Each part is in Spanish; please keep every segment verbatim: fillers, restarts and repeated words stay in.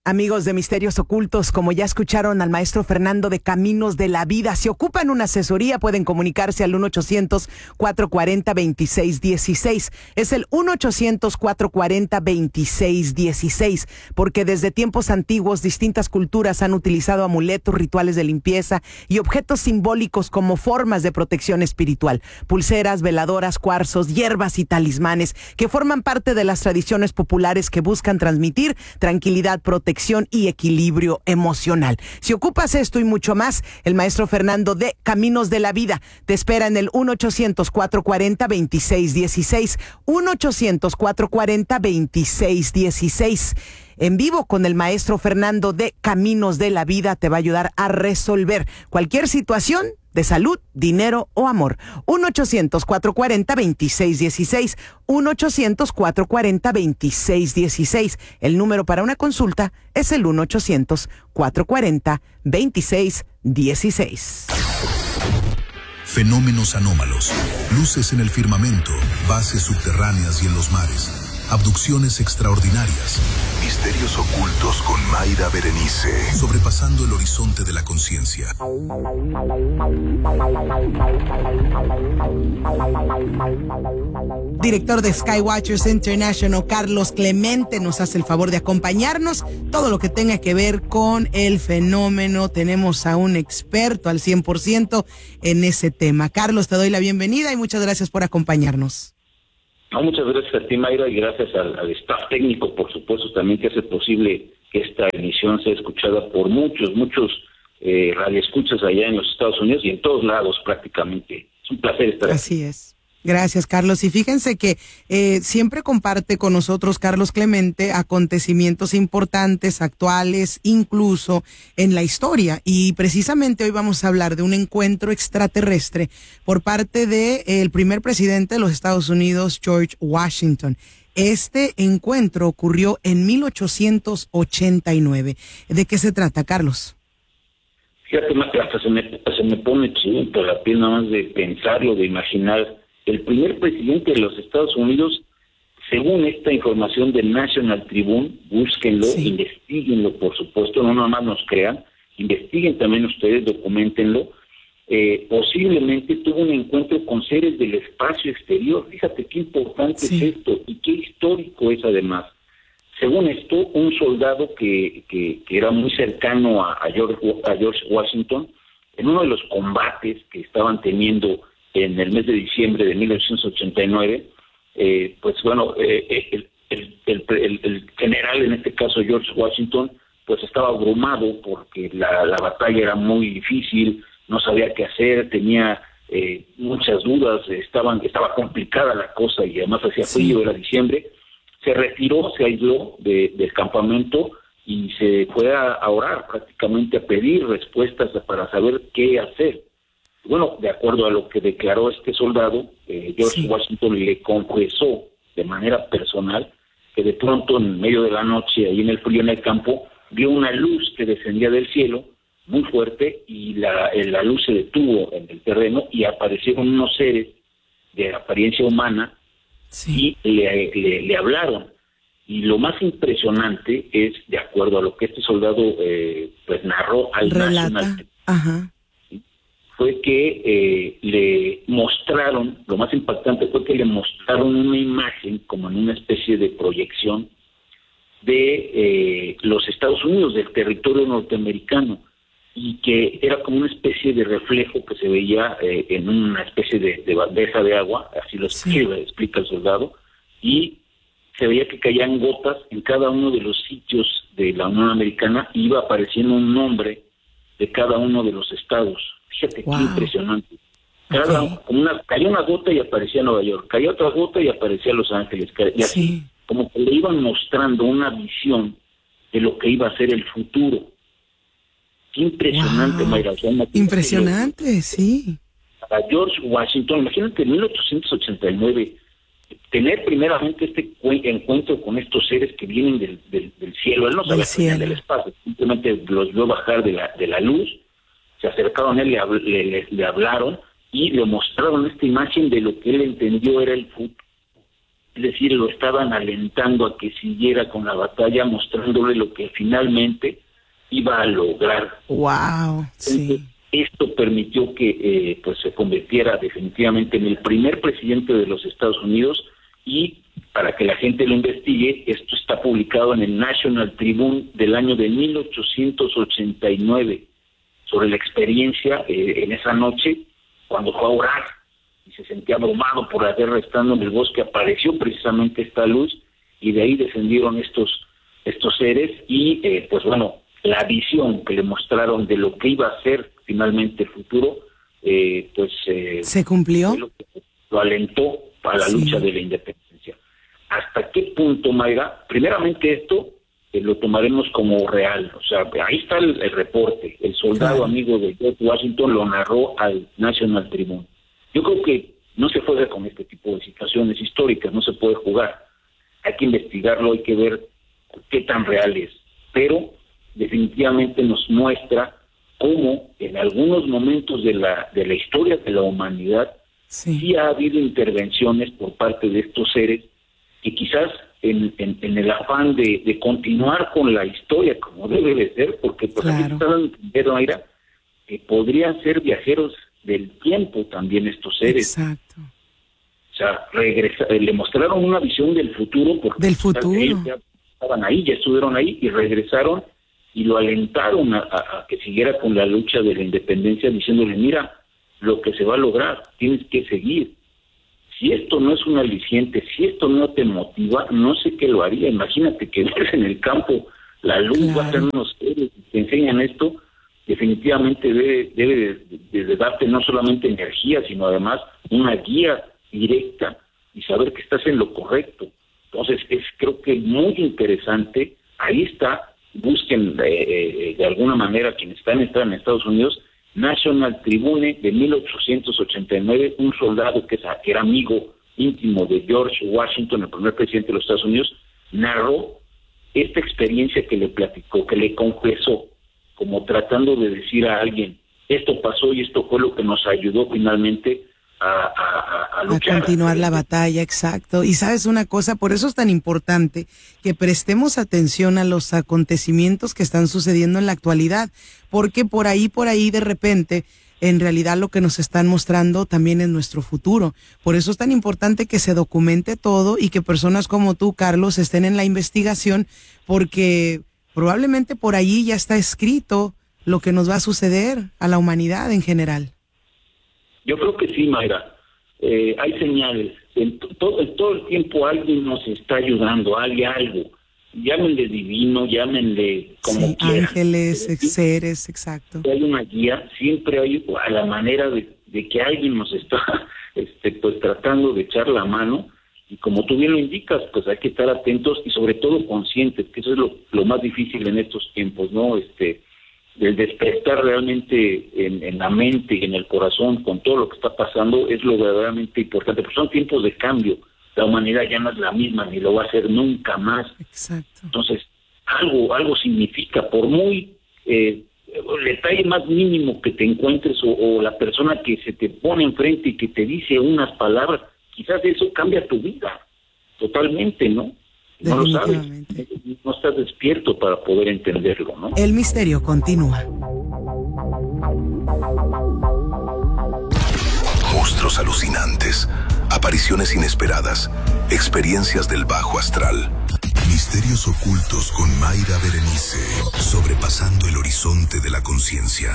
Amigos de Misterios Ocultos, como ya escucharon al maestro Fernando de Caminos de la Vida, si ocupan una asesoría pueden comunicarse al uno ochocientos, cuatro cuatro cero, veintiséis dieciséis. Es el uno ochocientos, cuatro cuatro cero, veintiséis dieciséis, porque desde tiempos antiguos distintas culturas han utilizado amuletos, rituales de limpieza y objetos simbólicos como formas de protección espiritual. Pulseras, veladoras, cuarzos, hierbas y talismanes que forman parte de las tradiciones populares que buscan transmitir tranquilidad, protección y equilibrio emocional. Si ocupas esto y mucho más, el maestro Fernando de Caminos de la Vida te espera en el uno ochocientos, cuatro cuatro cero, veintiséis dieciséis, uno ochocientos, cuatro cuatro cero, veintiséis dieciséis. En vivo con el maestro Fernando de Caminos de la Vida te va a ayudar a resolver cualquier situación de salud, dinero o amor. uno ochocientos, cuatro cuatro cero, veintiséis dieciséis, uno ochocientos, cuatro cuatro cero, veintiséis dieciséis. El número para una consulta es el uno ochocientos, cuatro cuatro cero, veintiséis dieciséis. Fenómenos anómalos, luces en el firmamento, bases subterráneas y en los mares, abducciones extraordinarias, misterios ocultos con Mayra Berenice, sobrepasando el horizonte de la conciencia. Director de Skywatchers International, Carlos Clemente, nos hace el favor de acompañarnos. Todo lo que tenga que ver con el fenómeno, tenemos a un experto al cien por ciento en ese tema. Carlos, te doy la bienvenida y muchas gracias por acompañarnos. No, muchas gracias a ti, Mayra, y gracias al, al staff técnico, por supuesto, también que hace posible que esta emisión sea escuchada por muchos, muchos eh, radioescuchas allá en los Estados Unidos y en todos lados prácticamente. Es un placer estar aquí. Así es. Gracias, Carlos. Y fíjense que eh, siempre comparte con nosotros, Carlos Clemente, acontecimientos importantes, actuales, incluso en la historia. Y precisamente hoy vamos a hablar de un encuentro extraterrestre por parte de eh, el primer presidente de los Estados Unidos, George Washington. Este encuentro ocurrió en mil ochocientos ochenta y nueve. ¿De qué se trata, Carlos? Fíjate, hasta se me, se me pone chinito la piel nada más de pensarlo, de imaginar. El primer presidente de los Estados Unidos, según esta información del National Tribune, búsquenlo, sí. Investíguenlo, por supuesto, no nada más nos crean, investiguen también ustedes, documentenlo, eh, posiblemente tuvo un encuentro con seres del espacio exterior. Fíjate qué importante sí. es esto y qué histórico es además. Según esto, un soldado que, que, que era muy cercano a, a, George, a George Washington, en uno de los combates que estaban teniendo en el mes de diciembre de mil ochocientos ochenta y nueve, eh, pues bueno, eh, el, el, el, el, el general, en este caso George Washington, pues estaba abrumado porque la, la batalla era muy difícil, no sabía qué hacer, tenía eh, muchas dudas, estaban, estaba complicada la cosa y además hacía frío, sí. Era diciembre. Se retiró, se aisló de, del campamento y se fue a, a orar, prácticamente a pedir respuestas para saber qué hacer. Bueno, de acuerdo a lo que declaró este soldado, eh, George sí. Washington le confesó de manera personal que de pronto en medio de la noche, ahí en el frío en el campo, vio una luz que descendía del cielo muy fuerte y la, la luz se detuvo en el terreno y aparecieron unos seres de apariencia humana sí. y le, le, le hablaron. Y lo más impresionante es, de acuerdo a lo que este soldado eh, pues narró al Relata. National, Ajá. fue que eh, le mostraron, lo más impactante fue que le mostraron una imagen, como en una especie de proyección, de eh, los Estados Unidos, del territorio norteamericano, y que era como una especie de reflejo que se veía eh, en una especie de, de bandeja de agua, así lo explica, sí. explica el soldado, y se veía que caían gotas en cada uno de los sitios de la Unión Americana, y iba apareciendo un nombre de cada uno de los estados. Fíjate wow. qué impresionante. Cada, okay. como una, caía una gota y aparecía Nueva York, caía otra gota y aparecía Los Ángeles, y así, sí. como que le iban mostrando una visión de lo que iba a ser el futuro. Qué impresionante, wow. Mayra. O sea, impresionante, George, sí. Para George Washington, imagínate en mil ochocientos ochenta y nueve, tener primeramente este encuentro con estos seres que vienen del, del, del cielo. Él no sabía que venían del espacio, simplemente los vio bajar de la, de la luz, se acercaron a él, le, le, le hablaron y le mostraron esta imagen de lo que él entendió era el futuro. Es decir, lo estaban alentando a que siguiera con la batalla, mostrándole lo que finalmente iba a lograr. Wow, sí. Entonces, esto permitió que eh, pues se convirtiera definitivamente en el primer presidente de los Estados Unidos, y para que la gente lo investigue, esto está publicado en el National Tribune del año de mil ochocientos ochenta y nueve, sobre la experiencia eh, en esa noche, cuando fue a orar y se sentía abrumado por la guerra estando en el bosque, apareció precisamente esta luz, y de ahí descendieron estos, estos seres, y eh, pues bueno, la visión que le mostraron de lo que iba a ser finalmente el futuro, eh, pues eh, ¿se cumplió? Lo, lo alentó para la sí. lucha de la independencia. ¿Hasta qué punto, Mayra? Primeramente esto eh, lo tomaremos como real, o sea, ahí está el, el reporte, el soldado claro. amigo de George Washington lo narró al National Tribune. Yo creo que no se juega con este tipo de situaciones históricas, no se puede jugar, hay que investigarlo, hay que ver qué tan real es, pero definitivamente nos muestra cómo en algunos momentos de la de la historia de la humanidad sí, sí ha habido intervenciones por parte de estos seres que quizás en, en, en el afán de, de continuar con la historia como debe de ser, porque pues claro. aquí estaban entendiendo, Mayra, que podrían ser viajeros del tiempo también estos seres. Exacto. O sea, regresa, le mostraron una visión del futuro, porque del futuro. Ellos ya estaban ahí, ya estuvieron ahí y regresaron y lo alentaron a, a, a que siguiera con la lucha de la independencia, diciéndole, mira, lo que se va a lograr, tienes que seguir. Si esto no es un aliciente, si esto no te motiva, no sé qué lo haría. Imagínate que ves en el campo la luz, claro. va a ser unos seres que te enseñan esto, definitivamente debe, debe de, de darte no solamente energía, sino además una guía directa y saber que estás en lo correcto. Entonces, es creo que muy interesante. Ahí está, busquen eh, de alguna manera quienes están, están en Estados Unidos, National Tribune de mil ochocientos ochenta y nueve, un soldado que, que era amigo íntimo de George Washington, el primer presidente de los Estados Unidos, narró esta experiencia que le platicó, que le confesó, como tratando de decir a alguien, esto pasó y esto fue lo que nos ayudó finalmente a, a, a luchar. A continuar la batalla, exacto. Y sabes una cosa, por eso es tan importante que prestemos atención a los acontecimientos que están sucediendo en la actualidad, porque por ahí, por ahí de repente, en realidad lo que nos están mostrando también es nuestro futuro. Por eso es tan importante que se documente todo y que personas como tú, Carlos, estén en la investigación, porque probablemente por ahí ya está escrito lo que nos va a suceder a la humanidad en general. Yo creo que sí, Mayra. Eh, hay señales. En todo, todo el tiempo alguien nos está ayudando, hay algo. Llámenle divino, llámenle como sí, quieran. Ángeles, ¿sí? seres, exacto. Hay una guía, siempre hay a la manera de, de que alguien nos está este, pues tratando de echar la mano. Y como tú bien lo indicas, pues hay que estar atentos y sobre todo conscientes, que eso es lo, lo más difícil en estos tiempos, ¿no? Este, el despertar realmente en, en la mente y en el corazón con todo lo que está pasando es lo verdaderamente importante, porque son tiempos de cambio. La humanidad ya no es la misma, ni lo va a ser nunca más. Exacto. Entonces, algo, algo significa, por muy eh, el detalle más mínimo que te encuentres o, o la persona que se te pone enfrente y que te dice unas palabras, quizás eso cambia tu vida totalmente, ¿no? No lo sabes, no estás despierto para poder entenderlo, ¿no? El misterio continúa. Monstruos alucinantes, apariciones inesperadas, experiencias del bajo astral. Misterios ocultos con Mayra Berenice, sobrepasando el horizonte de la conciencia.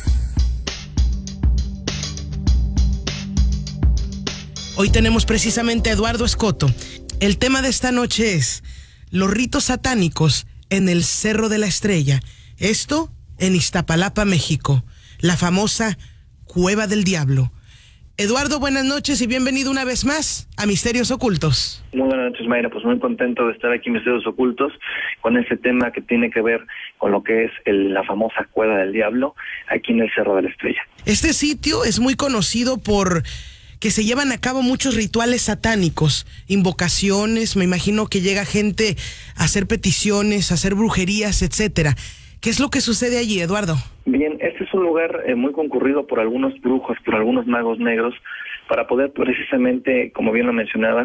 Hoy tenemos precisamente a Eduardo Escoto. El tema de esta noche es los ritos satánicos en el Cerro de la Estrella. Esto en Iztapalapa, México. La famosa Cueva del Diablo. Eduardo, buenas noches y bienvenido una vez más a Misterios Ocultos. Muy buenas noches, Mayra. Pues muy contento de estar aquí en Misterios Ocultos con este tema que tiene que ver con lo que es el, la famosa Cueva del Diablo aquí en el Cerro de la Estrella. Este sitio es muy conocido por que se llevan a cabo muchos rituales satánicos, invocaciones, me imagino que llega gente a hacer peticiones, a hacer brujerías, etcétera. ¿Qué es lo que sucede allí, Eduardo? Bien, este es un lugar eh, muy concurrido por algunos brujos, por algunos magos negros, para poder precisamente, como bien lo mencionabas,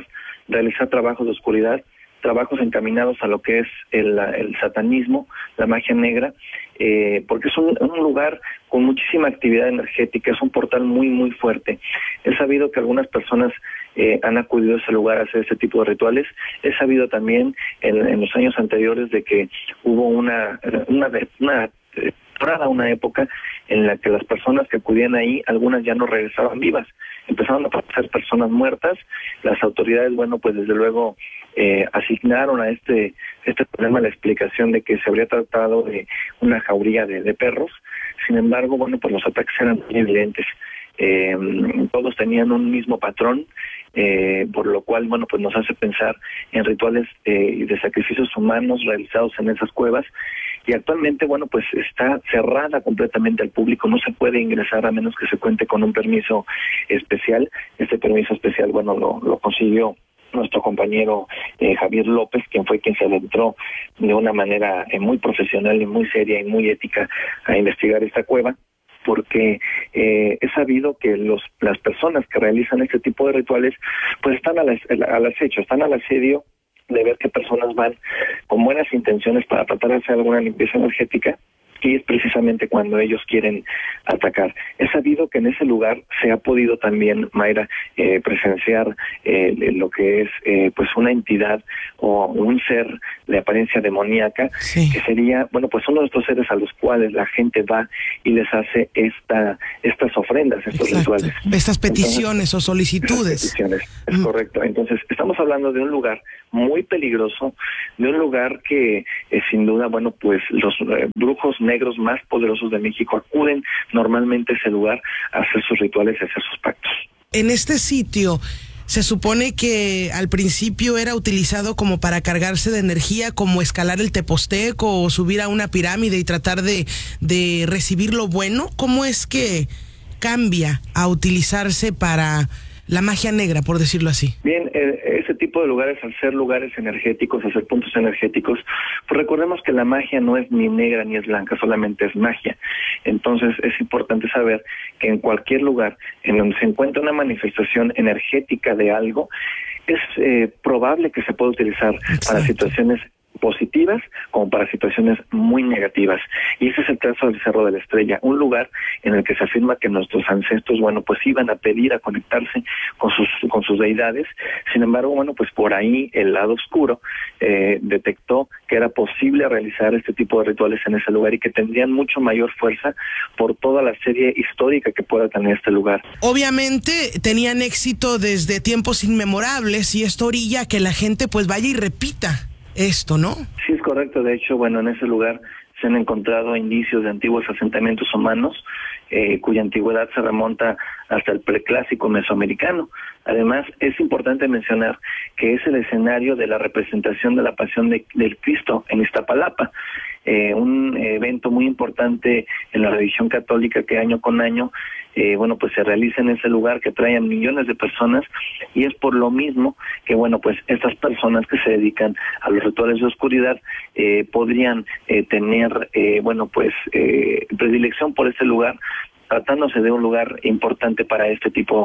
realizar trabajos de oscuridad, trabajos encaminados a lo que es el, el satanismo, la magia negra, eh, porque es un, un lugar con muchísima actividad energética, es un portal muy, muy fuerte. He sabido que algunas personas eh, han acudido a ese lugar a hacer ese tipo de rituales. He sabido también en, en los años anteriores de que hubo una, una, una temporada, una época en la que las personas que acudían ahí, algunas ya no regresaban vivas, empezaron a aparecer personas muertas. Las autoridades, bueno, pues desde luego eh, asignaron a este este problema la explicación de que se habría tratado de una jauría de, de perros. Sin embargo, bueno, pues los ataques eran muy evidentes. Eh, todos tenían un mismo patrón, eh, por lo cual, bueno, pues nos hace pensar en rituales eh, de sacrificios humanos realizados en esas cuevas. Y actualmente, bueno, pues está cerrada completamente al público, no se puede ingresar a menos que se cuente con un permiso especial. Este permiso especial, bueno, lo, lo consiguió nuestro compañero eh, Javier López, quien fue quien se adentró de una manera eh, muy profesional y muy seria y muy ética a investigar esta cueva, porque eh, es sabido que los las personas que realizan este tipo de rituales pues están al, al acecho, están al asedio de ver qué personas van con buenas intenciones para tratar de hacer alguna limpieza energética, y es precisamente cuando ellos quieren atacar. Es sabido que en ese lugar se ha podido también, Mayra, eh, presenciar eh, lo que es eh, pues una entidad o un ser de apariencia demoníaca, sí, que sería, bueno, pues uno de estos seres a los cuales la gente va y les hace esta estas ofrendas, estos Exacto. rituales. Estas peticiones Entonces, o solicitudes. Peticiones, es mm. correcto. Entonces, estamos hablando de un lugar muy peligroso, de un lugar que eh, sin duda, bueno, pues los eh, brujos negros más poderosos de México acuden normalmente a ese lugar a hacer sus rituales y a hacer sus pactos. En este sitio se supone que al principio era utilizado como para cargarse de energía, como escalar el Teposteco o subir a una pirámide y tratar de, de recibir lo bueno. ¿Cómo es que cambia a utilizarse para la magia negra, por decirlo así? Bien, eh, ese tipo de lugares, al ser lugares energéticos, al ser puntos energéticos, pues recordemos que la magia no es ni negra ni es blanca, solamente es magia. Entonces es importante saber que en cualquier lugar en donde se encuentra una manifestación energética de algo, es eh, probable que se pueda utilizar Exacto. para situaciones positivas como para situaciones muy negativas. Y ese es el caso del Cerro de la Estrella, un lugar en el que se afirma que nuestros ancestros, bueno, pues iban a pedir a conectarse con sus con sus deidades. Sin embargo, bueno, pues por ahí el lado oscuro eh, detectó que era posible realizar este tipo de rituales en ese lugar y que tendrían mucho mayor fuerza por toda la serie histórica que pueda tener este lugar. Obviamente tenían éxito desde tiempos inmemorables y esto orilla que la gente pues vaya y repita esto, ¿no? Sí, es correcto. De hecho, bueno, en ese lugar se han encontrado indicios de antiguos asentamientos humanos, eh, cuya antigüedad se remonta hasta el preclásico mesoamericano. Además, es importante mencionar que es el escenario de la representación de la Pasión de, del Cristo en Iztapalapa, eh, un evento muy importante en la religión católica que año con año Eh, bueno, pues se realiza en ese lugar, que trae a millones de personas, y es por lo mismo que, bueno, pues estas personas que se dedican a los rituales de oscuridad eh, podrían eh, tener, eh, bueno, pues eh, predilección por ese lugar, tratándose de un lugar importante para este tipo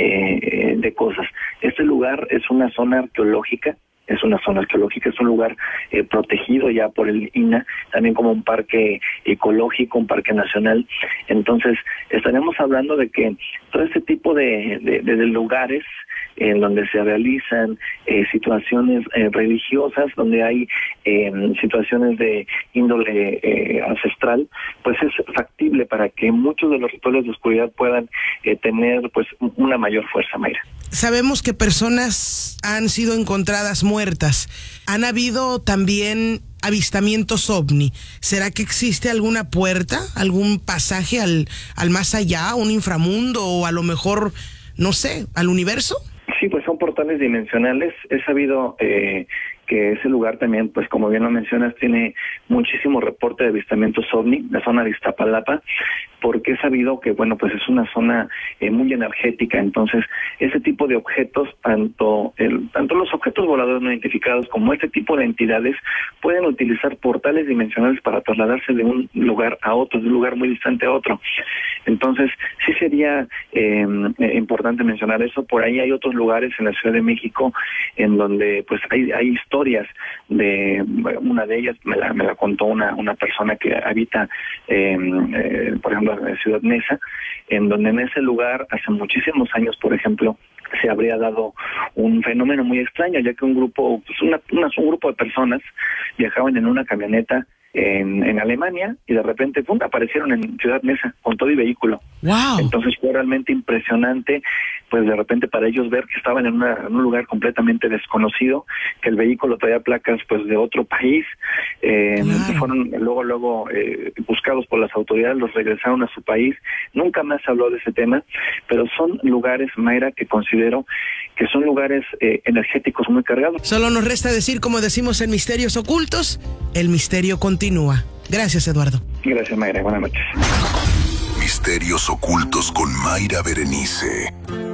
eh, de cosas. Este lugar es una zona arqueológica, es una zona arqueológica, es un lugar eh, protegido ya por el I N A H, también como un parque ecológico, un parque nacional. Entonces, estaremos hablando de que todo este tipo de, de, de lugares en donde se realizan eh, situaciones eh, religiosas, donde hay eh, situaciones de índole eh, ancestral, pues es factible para que muchos de los rituales de oscuridad puedan eh, tener pues una mayor fuerza, Mayra. Sabemos que personas han sido encontradas muertas. Han habido también avistamientos ovni. ¿Será que existe alguna puerta, algún pasaje al, al más allá, un inframundo o a lo mejor, no sé, al universo? Sí, pues son portales dimensionales. He sabido eh, que ese lugar también, pues como bien lo mencionas, tiene muchísimo reporte de avistamientos ovni, la zona de Iztapalapa, porque he sabido que, bueno, pues es una zona eh, muy energética. Entonces, ese tipo de objetos, tanto el, tanto los objetos voladores no identificados como este tipo de entidades, pueden utilizar portales dimensionales para trasladarse de un lugar a otro, de un lugar muy distante a otro. Entonces, sí sería eh, importante mencionar eso. Por ahí hay otros lugares en la Ciudad de México en donde pues hay, hay historias de, una de ellas me la, me la contó una, una persona que habita, eh, eh, por ejemplo, en la Ciudad Neza, en donde en ese lugar hace muchísimos años, por ejemplo, se habría dado un fenómeno muy extraño, ya que un grupo, pues una, una, un grupo de personas viajaban en una camioneta en, en Alemania y de repente ¡pum!, aparecieron en Ciudad Neza con todo y vehículo. Wow. Entonces fue realmente impresionante, pues de repente para ellos ver que estaban en, una, en un lugar completamente desconocido, que el vehículo traía placas pues de otro país, eh, claro. Fueron luego luego eh, buscados por las autoridades, los regresaron a su país. Nunca más se habló de ese tema, pero son lugares, Mayra, que considero que son lugares eh, energéticos muy cargados. Solo nos resta decir, como decimos en Misterios Ocultos, el misterio continúa. Gracias, Eduardo. Gracias, Mayra. Buenas noches. Misterios Ocultos con Mayra Berenice.